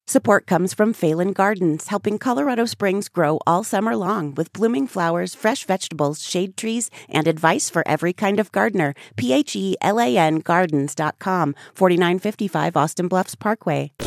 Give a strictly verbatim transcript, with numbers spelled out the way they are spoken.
Support comes from Phelan Gardens, helping Colorado Springs grow all summer long with blooming flowers, fresh vegetables, shade trees, and advice for every kind of gardener. P H E L A N gardens dot com, forty-nine fifty-five Austin Bluffs Parkway.